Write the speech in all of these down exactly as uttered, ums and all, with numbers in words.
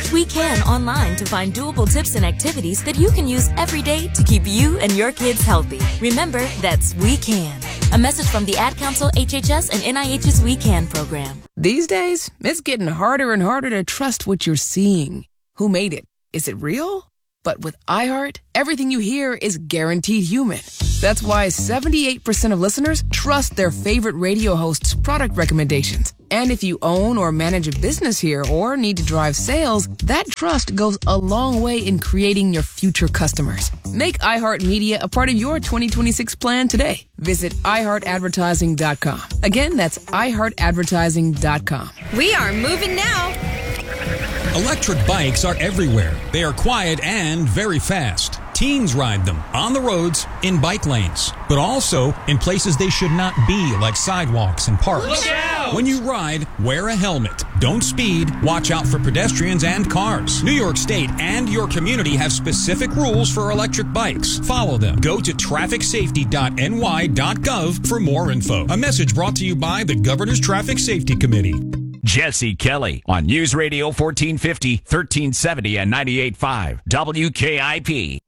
Search We Can online to find doable tips and activities that you can use every day to keep you and your kids healthy. Remember, that's We Can. A message from the Ad Council, H H S, and N I H's We Can program. These days, it's getting harder and harder to trust what you're seeing. Who made it? Is it real? But with iHeart, everything you hear is guaranteed human. That's why seventy-eight percent of listeners trust their favorite radio host's product recommendations. And if you own or manage a business here or need to drive sales, that trust goes a long way in creating your future customers. Make iHeartMedia a part of your twenty twenty-six plan today. Visit i heart advertising dot com. Again, that's i heart advertising dot com. We are moving now. Electric bikes are everywhere. They are quiet and very fast. Teens ride them on the roads, in bike lanes, but also in places they should not be, like sidewalks and parks. Look out! When you ride, wear a helmet. Don't speed. Watch out for pedestrians and cars. New York State and your community have specific rules for electric bikes. Follow them. Go to traffic safety dot n y dot gov for more info. A message brought to you by the Governor's Traffic Safety Committee. Jesse Kelly on News Radio fourteen fifty, thirteen seventy, and ninety-eight point five W K I P.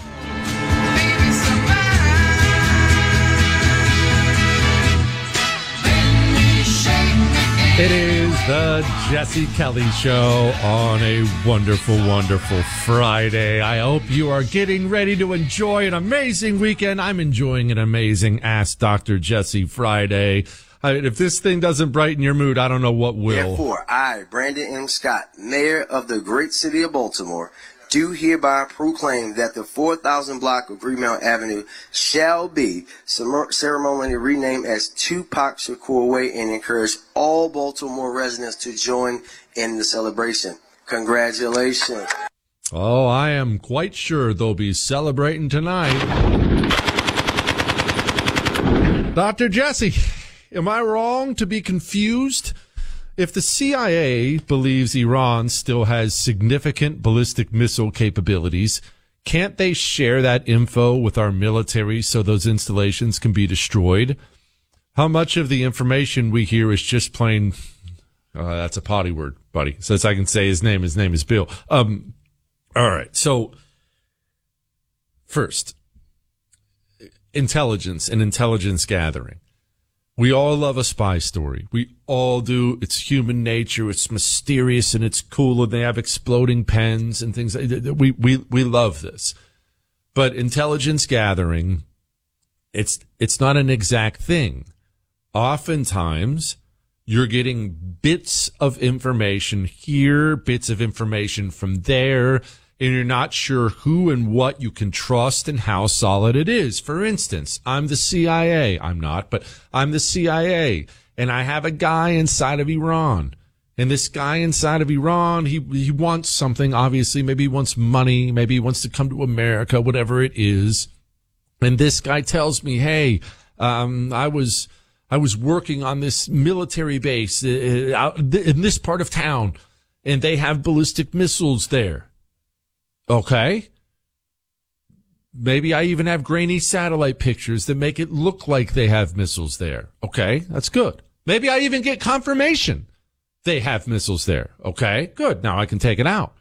It is the Jesse Kelly Show on a wonderful, wonderful Friday. I hope you are getting ready to enjoy an amazing weekend. I'm enjoying an amazing Ask Doctor Jesse Friday. I mean, if this thing doesn't brighten your mood, I don't know what will. Therefore, I, Brandon M. Scott, Mayor of the great city of Baltimore, do hereby proclaim that the four thousand block of Greenmount Avenue shall be ceremonially renamed as Tupac Shakur Way and encourage all Baltimore residents to join in the celebration. Congratulations. Oh, I am quite sure they'll be celebrating tonight. Doctor Jesse, am I wrong to be confused? If the C I A believes Iran still has significant ballistic missile capabilities, can't they share that info with our military so those installations can be destroyed? How much of the information we hear is just plain, uh, that's a potty word, buddy. So as I can say his name, his name is Bill. Um, all right. So first, intelligence and intelligence gathering. We all love a spy story. We all do. It's human nature. It's mysterious and it's cool. And they have exploding pens and things. We, we, we love this. But intelligence gathering, it's, it's not an exact thing. Oftentimes, you're getting bits of information here, bits of information from there, and you're not sure who and what you can trust and how solid it is. For instance, I'm the C I A. I'm not, but I'm the C I A, and I have a guy inside of Iran. And this guy inside of Iran, he he wants something, obviously. Maybe he wants money. Maybe he wants to come to America, whatever it is. And this guy tells me, hey, um, I was I was working on this military base uh, out in this part of town, and they have ballistic missiles there. Okay. Maybe I even have grainy satellite pictures that make it look like they have missiles there. Okay, that's good. Maybe I even get confirmation they have missiles there. Okay, good. Now I can take it out.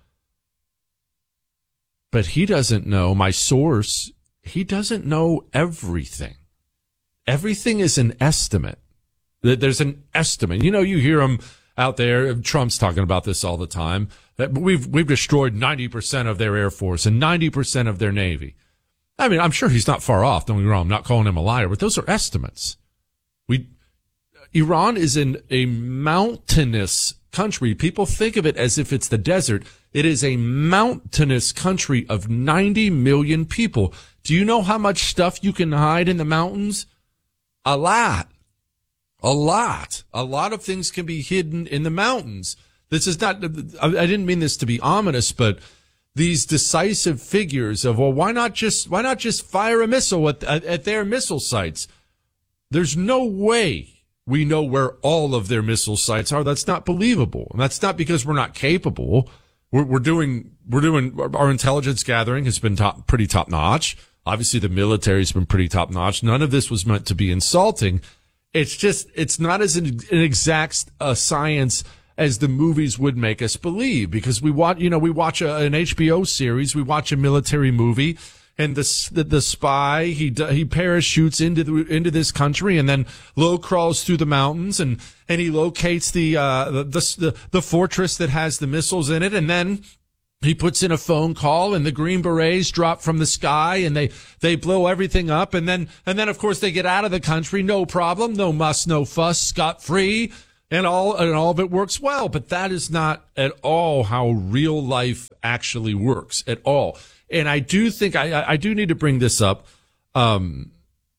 But he doesn't know, my source, he doesn't know everything. Everything is an estimate. There's an estimate. You know, you hear them out there. Trump's talking about this all the time. That we've we've destroyed ninety percent of their Air Force and ninety percent of their Navy. I mean, I'm sure he's not far off. Don't get me wrong. I'm not calling him a liar, but those are estimates. We Iran is in a mountainous country. People think of it as if it's the desert. It is a mountainous country of ninety million people. Do you know how much stuff you can hide in the mountains? A lot. A lot. A lot of things can be hidden in the mountains. This is not, I didn't mean this to be ominous, but these decisive figures of, well, why not just, why not just fire a missile at, at, at their missile sites? There's no way we know where all of their missile sites are. That's not believable. And that's not because we're not capable. We're, we're doing, we're doing, our intelligence gathering has been top, pretty top notch. Obviously the military's been pretty top notch. None of this was meant to be insulting. It's just, it's not as an, an exact uh, science as the movies would make us believe, because we watch, you know, we watch a, an H B O series, we watch a military movie, and the the, the spy he he parachutes into the, into this country and then low crawls through the mountains and and he locates the uh the the the fortress that has the missiles in it, and then he puts in a phone call and the Green Berets drop from the sky and they, they blow everything up. And then, and then of course they get out of the country. No problem. No muss, no fuss, scot free. And all, and all of it works well. But that is not at all how real life actually works at all. And I do think I, I do need to bring this up. Um,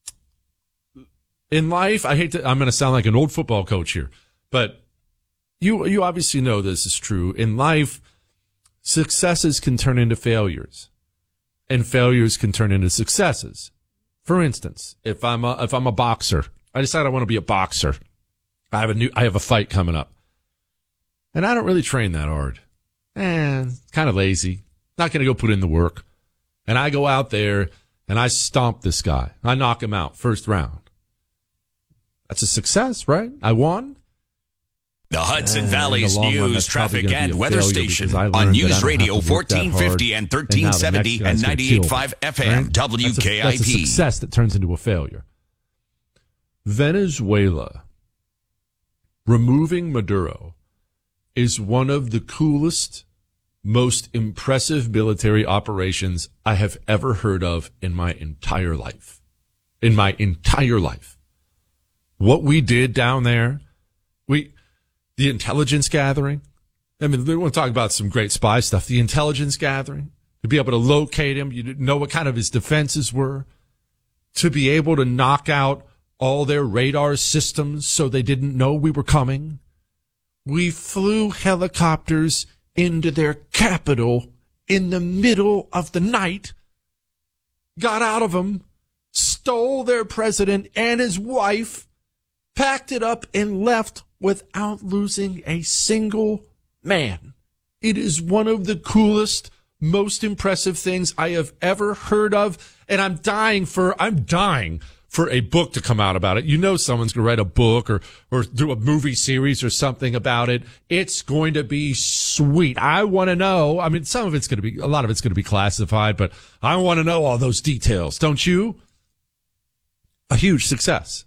in life, I hate to, I'm going to sound like an old football coach here, but you, you obviously know this is true. In life, successes can turn into failures, and failures can turn into successes. For instance, if I'm a, if I'm a boxer, I decide I want to be a boxer. I have a new, I have a fight coming up, and I don't really train that hard. Eh, kind of lazy. Not going to go put in the work. And I go out there and I stomp this guy. I knock him out first round. That's a success, right? I won. The Hudson Uh, Valley's in the long run, news, that's probably traffic, gonna be and a weather failure station because I learned on that I News don't Radio have to work that fourteen fifty hard, and and now the thirteen next seventy guy's and gonna ninety-eight point kill five me, F M, right? W K I That's a, that's a P. success that turns into a failure. Venezuela removing Maduro is one of the coolest, most impressive military operations I have ever heard of in my entire life. In my entire life. What we did down there, we, the intelligence gathering. I mean, we want to talk about some great spy stuff. The intelligence gathering, to be able to locate him, you know what kind of his defenses were, to be able to knock out all their radar systems so they didn't know we were coming. We flew helicopters into their capital in the middle of the night, got out of them, stole their president and his wife, packed it up, and left without losing a single man. It is one of the coolest, most impressive things I have ever heard of, and I'm dying for, I'm dying for a book to come out about it. You know someone's going to write a book or, or do a movie series or something about it. It's going to be sweet. I want to know. I mean, some of it's going to be, a lot of it's going to be classified, but I want to know all those details. Don't you? A huge success.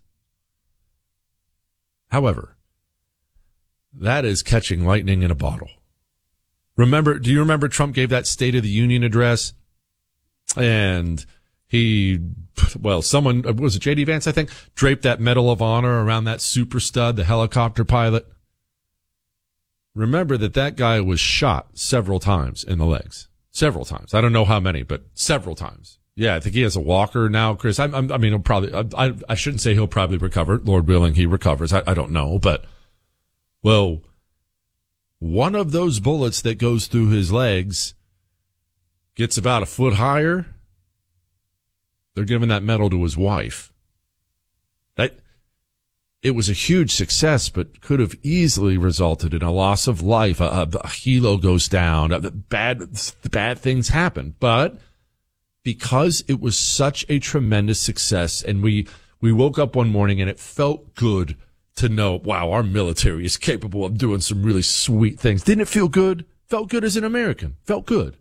However, that is catching lightning in a bottle. Remember, do you remember Trump gave that State of the Union address? And he, well, someone, was it J D Vance, I think, draped that Medal of Honor around that super stud, the helicopter pilot. Remember that that guy was shot several times in the legs. Several times. I don't know how many, but several times. Yeah, I think he has a walker now, Chris. I, I, I mean, he'll probably, I, I shouldn't say he'll probably recover. Lord willing, he recovers. I, I don't know, but, well, one of those bullets that goes through his legs gets about a foot higher. They're giving that medal to his wife. That, it was a huge success, but could have easily resulted in a loss of life. A, a, a helo goes down. A, bad, bad things happen. But because it was such a tremendous success, and we, we woke up one morning and it felt good to know, wow, our military is capable of doing some really sweet things. Didn't it feel good? Felt good as an American. Felt good.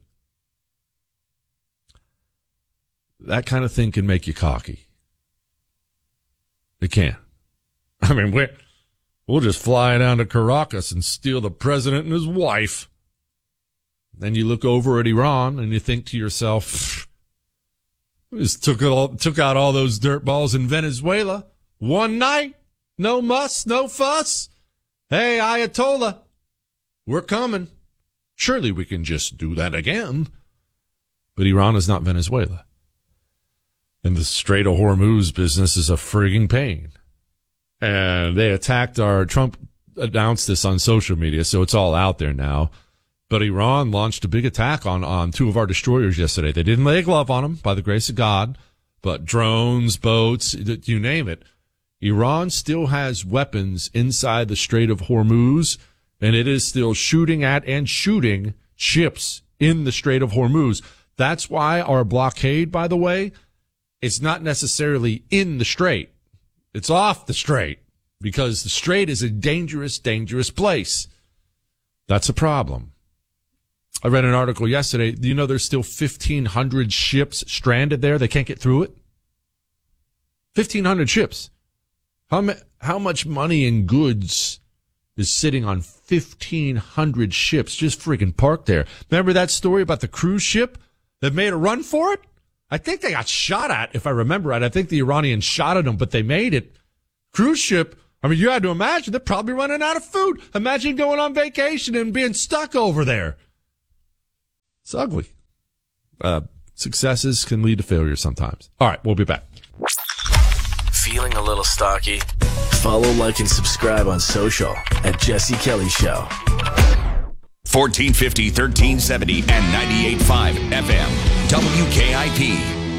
That kind of thing can make you cocky. It can. I mean, we're, we'll just fly down to Caracas and steal the president and his wife. Then you look over at Iran and you think to yourself, we just took, all, took out all those dirt balls in Venezuela. One night. No muss, no fuss. Hey, Ayatollah, we're coming. Surely we can just do that again. But Iran is not Venezuela. And the Strait of Hormuz business is a frigging pain. And they attacked our, Trump announced this on social media, so it's all out there now. But Iran launched a big attack on, on two of our destroyers yesterday. They didn't lay a glove on them, by the grace of God, but drones, boats, you name it. Iran still has weapons inside the Strait of Hormuz, and it is still shooting at and shooting ships in the Strait of Hormuz. That's why our blockade, by the way, it's not necessarily in the strait. It's off the strait, because the strait is a dangerous, dangerous place. That's a problem. I read an article yesterday. Do you know there's still fifteen hundred ships stranded there? They can't get through it. fifteen hundred ships. How, ma- how much money and goods is sitting on fifteen hundred ships just freaking parked there? Remember that story about the cruise ship that made a run for it? I think they got shot at, if I remember right. I think the Iranians shot at them, but they made it. Cruise ship, I mean, you had to imagine they're probably running out of food. Imagine going on vacation and being stuck over there. It's ugly. Uh, successes can lead to failure sometimes. All right, we'll be back. Feeling a little stocky? Follow, like, and subscribe on social at Jesse Kelly Show. fourteen fifty, thirteen seventy, and ninety-eight point five F M. W K I P.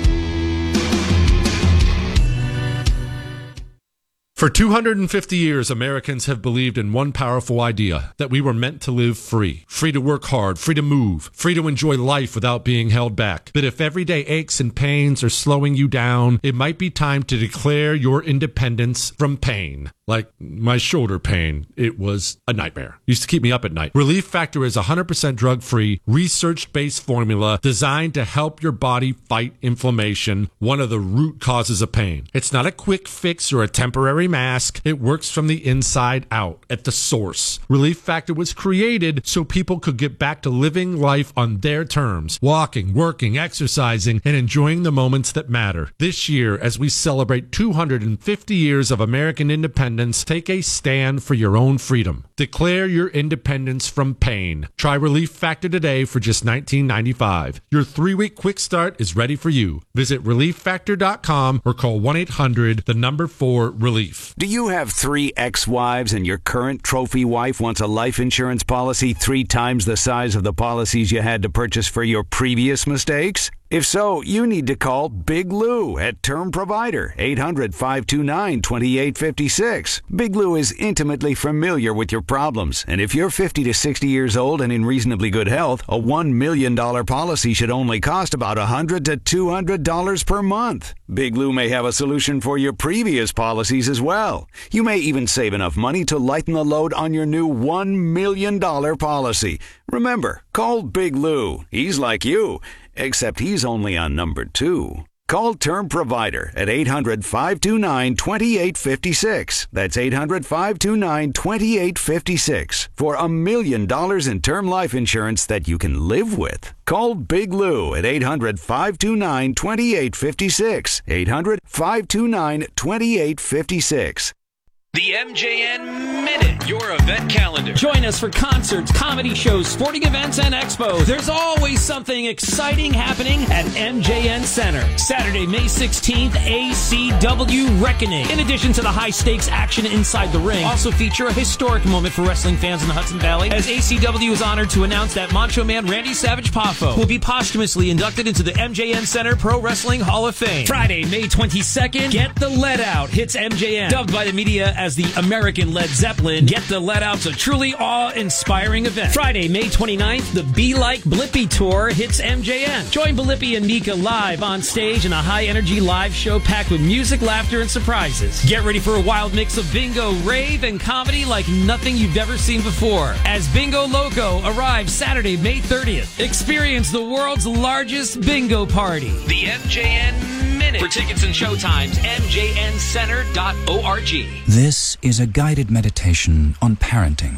For two hundred fifty years, Americans have believed in one powerful idea, that we were meant to live free. Free to work hard, free to move, free to enjoy life without being held back. But if everyday aches and pains are slowing you down, it might be time to declare your independence from pain. Like my shoulder pain, it was a nightmare. Used to keep me up at night. Relief Factor is a one hundred percent drug-free, research-based formula designed to help your body fight inflammation, one of the root causes of pain. It's not a quick fix or a temporary mask. It works from the inside out, at the source. Relief Factor was created so people could get back to living life on their terms, walking, working, exercising, and enjoying the moments that matter. This year, as we celebrate two hundred fifty years of American independence, take a stand for your own freedom. Declare your independence from pain. Try Relief Factor today for just nineteen ninety-five dollars. Your three-week quick start is ready for you. Visit relief factor dot com or call one eight hundred, the number four, relief. Do you have three ex-wives and your current trophy wife wants a life insurance policy three times the size of the policies you had to purchase for your previous mistakes? If so, you need to call Big Lou at Term Provider, eight hundred, five two nine, two eight five six. Big Lou is intimately familiar with your problems, and if you're fifty to sixty years old and in reasonably good health, a one million dollars policy should only cost about one hundred to two hundred dollars per month. Big Lou may have a solution for your previous policies as well. You may even save enough money to lighten the load on your new one million dollars policy. Remember, call Big Lou. He's like you, except he's only on number two. Call Term Provider at eight hundred, five two nine, two eight five six. That's eight hundred, five two nine, two eight five six for a million dollars in term life insurance that you can live with. Call Big Lou at eight hundred, five two nine, two eight five six. eight hundred, five two nine, two eight five six. The M J N Minute, your event calendar. Join us for concerts, comedy shows, sporting events, and expos. There's always something exciting happening at M J N Center. Saturday, May sixteenth, A C W Reckoning. In addition to the high-stakes action inside the ring, also feature a historic moment for wrestling fans in the Hudson Valley, as A C W is honored to announce that Macho Man Randy Savage Poffo will be posthumously inducted into the M J N Center Pro Wrestling Hall of Fame. Friday, May twenty-second, Get the Let Out hits M J N. Dubbed by the media as the American Led Zeppelin, Get the Let Out's a truly awe-inspiring event. Friday, May twenty-ninth, the Be Like Blippi Tour hits M J N. Join Blippi and Mika live on stage in a high-energy live show packed with music, laughter, and surprises. Get ready for a wild mix of bingo, rave, and comedy like nothing you've ever seen before. As Bingo Loco arrives Saturday, May thirtieth. Experience the world's largest bingo party. The M J N Minute. For tickets and showtimes, m j n center dot org. This is a guided meditation on parenting.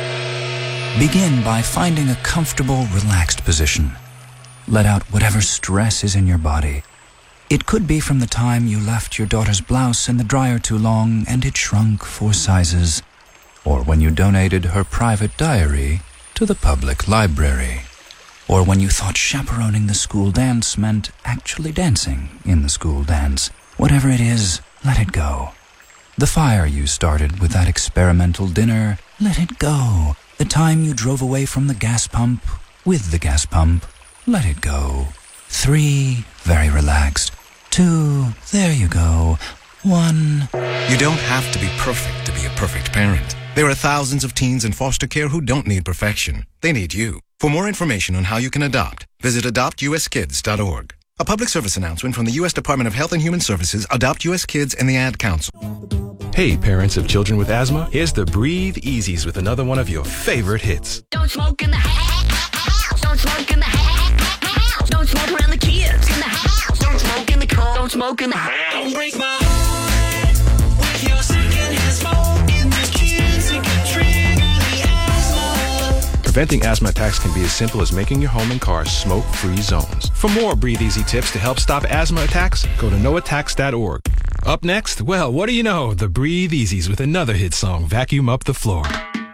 Begin by finding a comfortable, relaxed position. Let out whatever stress is in your body. It could be from the time you left your daughter's blouse in the dryer too long and it shrunk four sizes, or when you donated her private diary to the public library, or when you thought chaperoning the school dance meant actually dancing in the school dance. Whatever it is, let it go. The fire you started with that experimental dinner, let it go. The time you drove away from the gas pump with the gas pump, let it go. Three, very relaxed. Two, there you go. One. You don't have to be perfect to be a perfect parent. There are thousands of teens in foster care who don't need perfection. They need you. For more information on how you can adopt, visit adopt u s kids dot org. A public service announcement from the U S Department of Health and Human Services, Adopt U S Kids, and the Ad Council. Hey, parents of children with asthma, here's the Breathe Easies with another one of your favorite hits. Don't smoke in the house. Don't smoke in the house. Don't smoke around the kids in the house. Don't smoke in the car. Don't smoke in the house. Don't break my heart with your secondhand smoke in the kids. It can trigger the asthma. Preventing asthma attacks can be as simple as making your home and car smoke-free zones. For more Breathe Easy tips to help stop asthma attacks, go to no attacks dot org. Up next, well, what do you know? The Breathe Easies with another hit song, Vacuum Up the Floor.